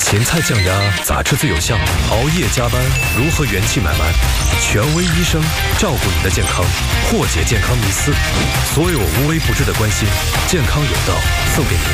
芹菜降压咋吃最有效？熬夜加班如何元气满满？权威医生照顾你的健康，破解健康迷思，所有无微不至的关心，健康有道送给你。